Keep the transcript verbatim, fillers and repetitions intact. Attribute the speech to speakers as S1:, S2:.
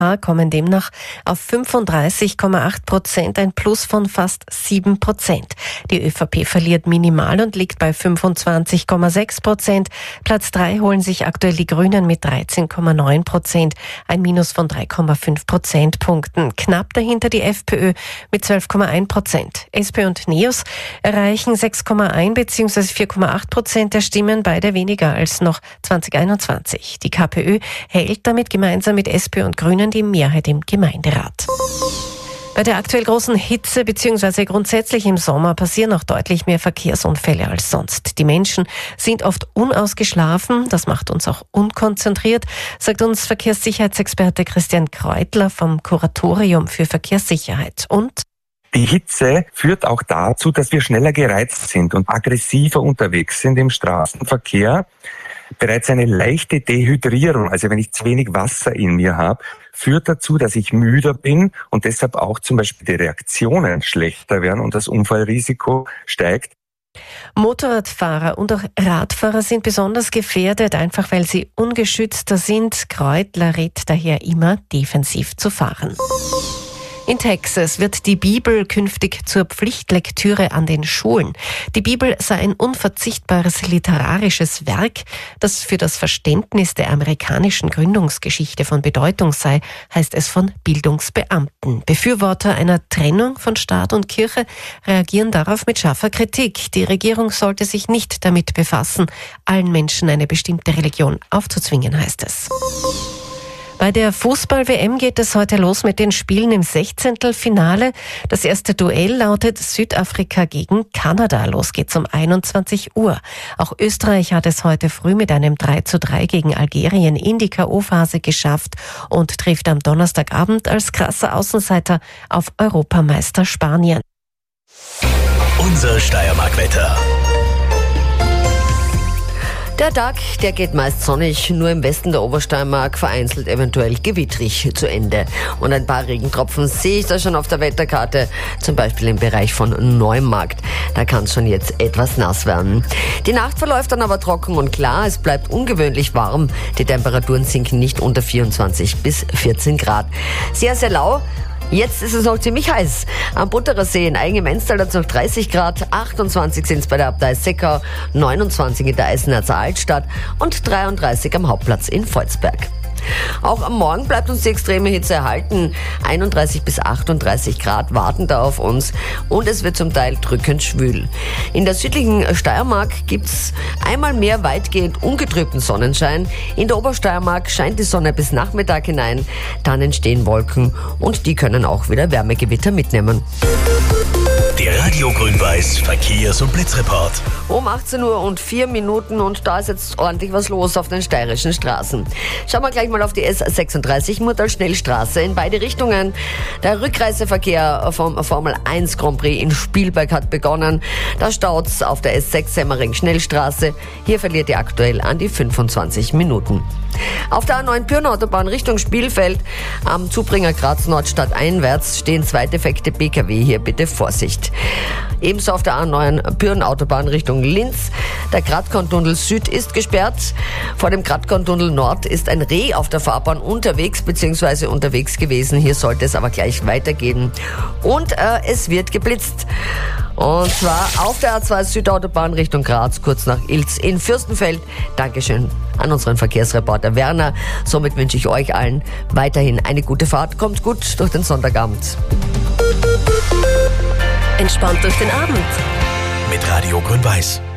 S1: kommen demnach auf fünfunddreißig Komma acht Prozent, ein Plus von fast sieben Prozent. Die ÖVP verliert minimal und liegt bei fünfundzwanzig Komma sechs Prozent. Platz drei holen sich aktuell die Grünen mit dreizehn Komma neun Prozent, ein Minus von drei Komma fünf Prozentpunkten. Knapp dahinter die FPÖ mit zwölf Komma eins Prozent. S P und NEOS erreichen sechs Komma eins bzw. vier Komma acht Prozent der Stimmen, beide weniger als noch zwanzig einundzwanzig. Die KPÖ hält damit gemeinsam mit S P und Grünen die Mehrheit im Gemeinderat. Bei der aktuell großen Hitze bzw. grundsätzlich im Sommer passieren auch deutlich mehr Verkehrsunfälle als sonst. Die Menschen sind oft unausgeschlafen, das macht uns auch unkonzentriert, sagt uns Verkehrssicherheitsexperte Christian Kreutler vom Kuratorium für Verkehrssicherheit. Und
S2: die Hitze führt auch dazu, dass wir schneller gereizt sind und aggressiver unterwegs sind im Straßenverkehr. Bereits eine leichte Dehydrierung, also wenn ich zu wenig Wasser in mir habe, führt dazu, dass ich müder bin und deshalb auch zum Beispiel die Reaktionen schlechter werden und das Unfallrisiko steigt.
S1: Motorradfahrer und auch Radfahrer sind besonders gefährdet, einfach weil sie ungeschützter sind. Kreutler rät daher immer, defensiv zu fahren. In Texas wird die Bibel künftig zur Pflichtlektüre an den Schulen. Die Bibel sei ein unverzichtbares literarisches Werk, das für das Verständnis der amerikanischen Gründungsgeschichte von Bedeutung sei, heißt es von Bildungsbeamten. Befürworter einer Trennung von Staat und Kirche reagieren darauf mit scharfer Kritik. Die Regierung sollte sich nicht damit befassen, allen Menschen eine bestimmte Religion aufzuzwingen, heißt es. Bei der Fußball-W M geht es heute los mit den Spielen im Sechzehntelfinale. Das erste Duell lautet Südafrika gegen Kanada. Los geht's um einundzwanzig Uhr. Auch Österreich hat es heute früh mit einem drei zu drei gegen Algerien in die K O-Phase geschafft und trifft am Donnerstagabend als krasser Außenseiter auf Europameister Spanien.
S3: Unser Steiermark-Wetter.
S4: Der Tag, der geht meist sonnig, nur im Westen der Obersteiermark vereinzelt eventuell gewittrig zu Ende. Und ein paar Regentropfen sehe ich da schon auf der Wetterkarte, zum Beispiel im Bereich von Neumarkt. Da kann es schon jetzt etwas nass werden. Die Nacht verläuft dann aber trocken und klar, es bleibt ungewöhnlich warm. Die Temperaturen sinken nicht unter vierundzwanzig bis vierzehn Grad. Sehr, sehr lau. Jetzt ist es noch ziemlich heiß. Am Butterer See in Eigen im Enstal hat es noch dreißig Grad, achtundzwanzig sind es bei der Abtei Seckau, neunundzwanzig in der Eisenerzer Altstadt und dreiunddreißig am Hauptplatz in Volzberg. Auch am Morgen bleibt uns die extreme Hitze erhalten. einunddreißig bis achtunddreißig Grad warten da auf uns und es wird zum Teil drückend schwül. In der südlichen Steiermark gibt's einmal mehr weitgehend ungetrübten Sonnenschein. In der Obersteiermark scheint die Sonne bis Nachmittag hinein. Dann entstehen Wolken und die können auch wieder Wärmegewitter mitnehmen.
S3: Der Radio Grün-Weiß Verkehrs- und Blitzreport.
S4: Um achtzehn Uhr und vier Minuten und da ist jetzt ordentlich was los auf den steirischen Straßen. Schauen wir gleich mal auf die S sechsunddreißig Murtal-Schnellstraße in beide Richtungen. Der Rückreiseverkehr vom Formel eins Grand Prix in Spielberg hat begonnen. Da staut's auf der S sechs Semmering-Schnellstraße. Hier verliert ihr aktuell an die fünfundzwanzig Minuten. Auf der A neun Pyrn-Autobahn Richtung Spielfeld am Zubringer Graz Nordstadt einwärts stehen zwei defekte B K W. Hier bitte Vorsicht. Ebenso auf der A neun Pyrn-Autobahn Richtung Linz. Der Gradkorn-Tunnel Süd ist gesperrt. Vor dem Gradkorn-Tunnel Nord ist ein Reh auf der Fahrbahn unterwegs bzw. unterwegs gewesen. Hier sollte es aber gleich weitergehen. Und äh, es wird geblitzt. Und zwar auf der A zwei Südautobahn Richtung Graz, kurz nach Ilz in Fürstenfeld. Dankeschön an unseren Verkehrsreporter Werner. Somit wünsche ich euch allen weiterhin eine gute Fahrt. Kommt gut durch den Sonntagabend.
S1: Entspannt durch den Abend.
S3: Mit Radio Grün-Weiß.